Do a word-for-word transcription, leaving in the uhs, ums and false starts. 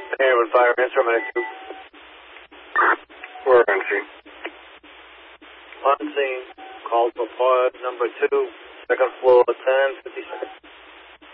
Hey, with fire answer, my two. We're on scene. On scene. Call for fire number two, second floor, ten fifty-six.